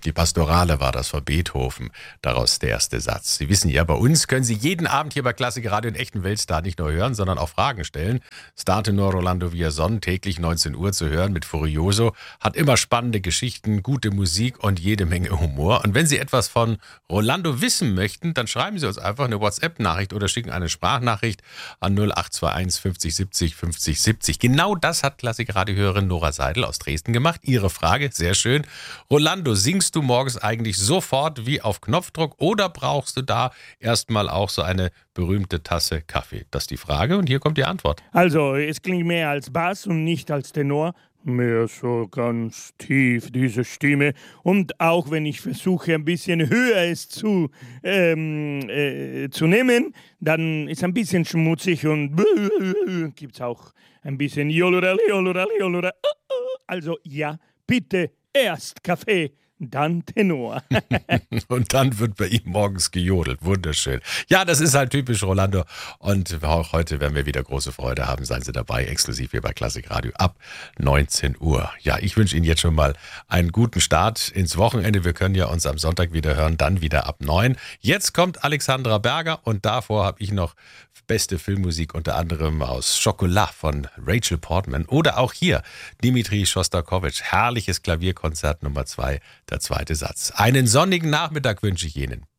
Die Pastorale war das von Beethoven, daraus der erste Satz. Sie wissen ja, bei uns können Sie jeden Abend hier bei Klassik Radio einen echten Weltstar nicht nur hören, sondern auch Fragen stellen. Startenor Rolando Villazón, täglich 19 Uhr zu hören mit Furioso, hat immer spannende Geschichten, gute Musik und jede Menge Humor. Und wenn Sie etwas von Rolando wissen möchten, dann schreiben Sie uns einfach eine WhatsApp-Nachricht oder schicken eine Sprachnachricht an 0821 50 70 50 70. Genau das hat Klassik-Radio-Hörerin Nora Seidel aus Dresden gemacht. Ihre Frage, sehr schön. Rolando, singst du morgens eigentlich sofort wie auf Knopfdruck oder brauchst du da erstmal auch so eine berühmte Tasse Kaffee? Das ist die Frage und hier kommt die Antwort. Also, es klingt mehr als Bass und nicht als Tenor. Mehr so ganz tief, diese Stimme. Und auch wenn ich versuche, ein bisschen höher es zu nehmen, dann ist ein bisschen schmutzig und gibt es auch ein bisschen Jolurali, Jolurali, Jolurali. Also ja, bitte erst Kaffee, dann Tenor. Und dann wird bei ihm morgens gejodelt. Wunderschön. Ja, das ist halt typisch Rolando. Und auch heute werden wir wieder große Freude haben. Seien Sie dabei, exklusiv hier bei Klassik Radio ab 19 Uhr. Ja, ich wünsche Ihnen jetzt schon mal einen guten Start ins Wochenende. Wir können ja uns am Sonntag wieder hören, dann wieder ab 9. Jetzt kommt Alexandra Berger und davor habe ich noch beste Filmmusik, unter anderem aus Chocolat von Rachel Portman oder auch hier Dimitri Schostakowitsch. Herrliches Klavierkonzert Nummer 2, der zweite Satz. Einen sonnigen Nachmittag wünsche ich Ihnen.